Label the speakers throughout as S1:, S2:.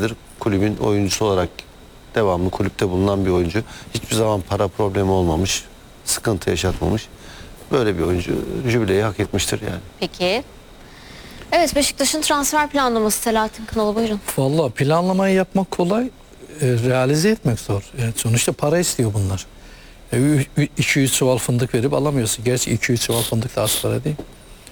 S1: senedir kulübün oyuncusu olarak devamlı kulüpte bulunan bir oyuncu. Hiçbir zaman para problemi olmamış, sıkıntı yaşatmamış. Böyle bir oyuncu jübileyi hak etmiştir yani.
S2: Peki. Evet, Beşiktaş'ın transfer planlaması, Selahattin Kınalı, buyurun.
S3: Vallahi planlamayı yapmak kolay, realize etmek zor. Yani sonuçta para istiyor bunlar. 200 çuval fındık verip alamıyorsun. Gerçi 200 çuval fındık da az para değil.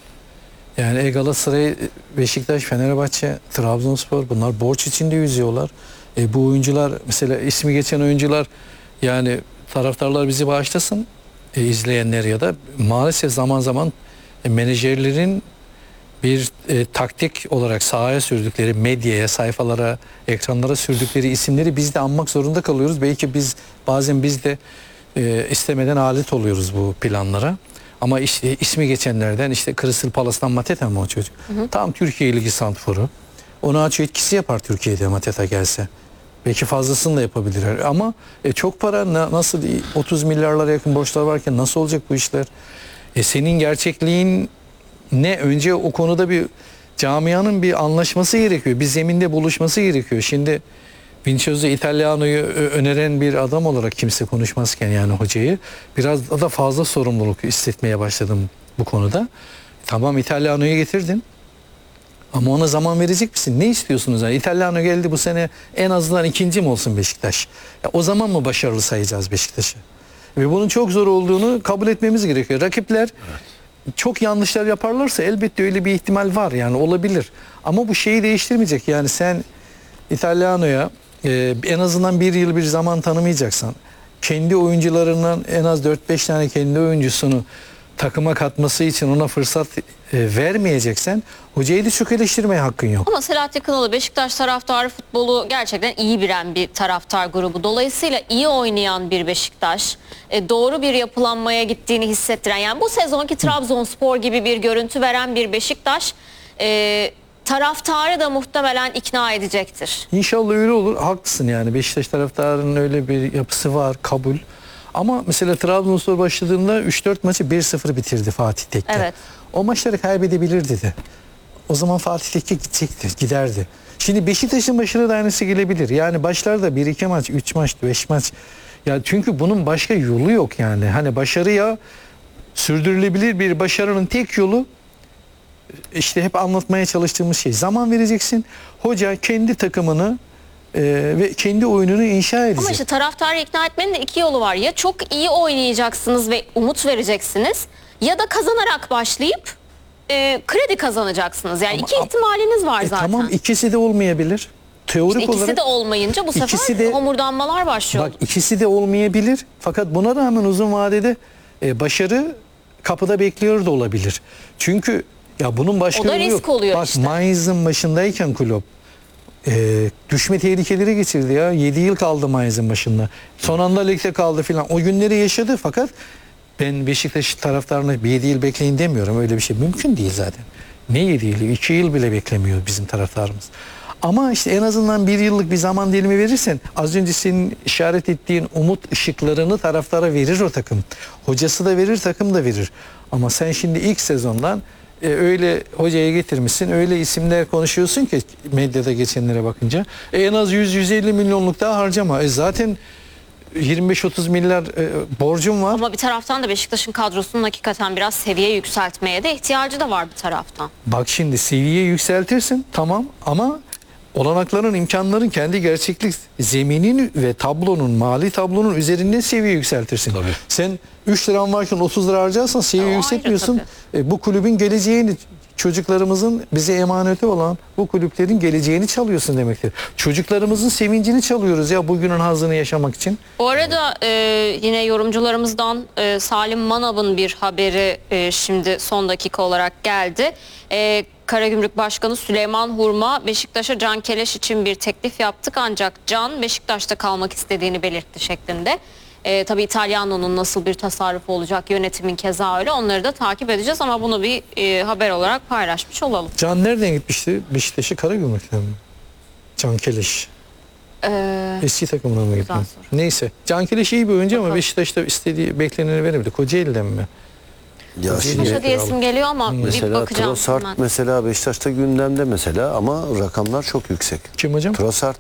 S3: Yani Galatasaray, Beşiktaş, Fenerbahçe, Trabzonspor, bunlar borç içinde yüzüyorlar. Bu oyuncular, mesela ismi geçen oyuncular, yani taraftarlar bizi bağışlasın, izleyenler ya da maalesef zaman zaman menajerlerin bir taktik olarak sahaya sürdükleri, medyaya, sayfalara, ekranlara sürdükleri isimleri biz de anmak zorunda kalıyoruz. Belki bazen biz de istemeden alet oluyoruz bu planlara. Ama işte ismi geçenlerden, işte Crystal Palace'tan Mateta mı o çocuk? Tam Türkiye Ligi santrforu. Onu açı etkisi yapar Türkiye'de Mateta gelse. Belki fazlasını da yapabilirler. Ama çok para, nasıl 30 milyarlara yakın borçlar varken nasıl olacak bu işler? Senin gerçekliğin ne? Önce o konuda bir camianın bir anlaşması gerekiyor. Bir zeminde buluşması gerekiyor. Şimdi Vincenzo Italiano'yu öneren bir adam olarak kimse konuşmazken, yani hocayı, biraz da fazla sorumluluk hissetmeye başladım bu konuda. Tamam, Italiano'yu getirdin ama ona zaman verecek misin? Ne istiyorsunuz? Yani Italiano geldi bu sene, en azından ikinci mi olsun Beşiktaş? Ya o zaman mı başarılı sayacağız Beşiktaş'ı? Ve bunun çok zor olduğunu kabul etmemiz gerekiyor. Rakipler çok yanlışlar yaparlarsa elbette öyle bir ihtimal var, yani olabilir. Ama bu şeyi değiştirmeyecek. Yani sen İtalyano'ya en azından bir yıl bir zaman tanımayacaksan, kendi oyuncularından en az 4-5 tane kendi oyuncusunu takıma katması için ona fırsat vermeyeceksen, hocayı da çok eleştirmeye hakkın yok.
S2: Ama Selahattin Kınalı, Beşiktaş taraftarı futbolu gerçekten iyi bilen bir taraftar grubu. Dolayısıyla iyi oynayan bir Beşiktaş, doğru bir yapılanmaya gittiğini hissettiren, yani bu sezonki Trabzonspor gibi bir görüntü veren bir Beşiktaş taraftarı da muhtemelen ikna edecektir.
S3: İnşallah öyle olur. Haklısın yani. Beşiktaş taraftarının öyle bir yapısı var, kabul. Ama mesela Trabzonspor başladığında 3-4 maçı 1-0 bitirdi Fatih Tekke.
S2: Evet.
S3: O maçları kaybedebilir dedi. O zaman Fatih Tekke gidecekti, giderdi. Şimdi Beşiktaş'ın başına da aynısı gelebilir. Yani başlarda 1-2 maç, 3 maç, 5 maç. Ya çünkü bunun başka yolu yok yani. Hani başarıya, sürdürülebilir bir başarının tek yolu, İşte hep anlatmaya çalıştığımız şey, zaman vereceksin. Hoca kendi takımını ve kendi oyununu inşa edecek.
S2: Ama işte taraftarı ikna etmenin de iki yolu var. Ya çok iyi oynayacaksınız ve umut vereceksiniz, ya da kazanarak başlayıp kredi kazanacaksınız. Yani iki ihtimaliniz var zaten.
S3: Tamam, ikisi de olmayabilir. Teorik
S2: İşte ikisi
S3: olarak
S2: de olmayınca bu sefer homurdanmalar başlıyor.
S3: Bak, ikisi de olmayabilir. Fakat buna rağmen uzun vadede başarı kapıda bekliyor da olabilir. Çünkü ya bunun başka
S2: O da
S3: yolu
S2: risk
S3: yok.
S2: oluyor
S3: Bak,
S2: işte.
S3: Mainz'ın başındayken kulüp düşme tehlikeleri geçirdi ya. 7 yıl kaldı Mainz'ın başında. Son anda ligde kaldı filan. O günleri yaşadı, fakat ben Beşiktaş taraftarına bir 7 yıl bekleyin demiyorum. Öyle bir şey mümkün değil zaten. Ne 7 yıl? 2 yıl bile beklemiyor bizim taraftarımız. Ama işte en azından bir yıllık bir zaman dilimi verirsen, az önce senin işaret ettiğin umut ışıklarını taraftara verir o takım. Hocası da verir, takım da verir. Ama sen şimdi ilk sezondan öyle hocaya getirmişsin, öyle isimler konuşuyorsun ki medyada geçenlere bakınca. En az 100-150 milyonluk daha harcama. Zaten 25-30 milyar borcum var.
S2: Ama bir taraftan da Beşiktaş'ın kadrosunun hakikaten biraz seviye yükseltmeye de ihtiyacı da var bir taraftan.
S3: Bak şimdi seviye yükseltirsin, tamam, ama olanakların, imkanların, kendi gerçeklik zeminin ve tablonun, mali tablonun üzerinden seviye yükseltirsin.
S1: Tabii.
S3: Sen 3 liran varken 30 lira harcarsan seviye
S2: Ayrı
S3: yükseltmiyorsun. Bu kulübün geleceğini, çocuklarımızın bize emaneti olan bu kulüplerin geleceğini çalıyorsun demektir. Çocuklarımızın sevincini çalıyoruz ya, bugünün hazını yaşamak için.
S2: Bu arada yine yorumcularımızdan Salim Manav'ın bir haberi şimdi son dakika olarak geldi. Karagümrük Başkanı Süleyman Hurma, Beşiktaş'a Can Keleş için bir teklif yaptık ancak Can Beşiktaş'ta kalmak istediğini belirtti şeklinde. Tabii İtalyano'nun nasıl bir tasarrufu olacak, yönetimin keza öyle, onları da takip edeceğiz ama bunu bir haber olarak paylaşmış olalım.
S3: Can nereden gitmişti? Beşiktaş'a, Karagümrük'ten mi? Can Keleş. Eski takımına mı gitti? Neyse. Can Keleş iyi bir oyuncu ama Beşiktaş'ta istediği, bekleneni veremedi. Kocaeli'den mi?
S1: Ya
S2: Beşiktaş'a diye isim geliyor ama bir
S1: mesela
S2: bakacağım.
S1: Trossard mesela Beşiktaş'ta gündemde mesela, ama rakamlar çok yüksek.
S3: Kim hocam?
S1: Trossard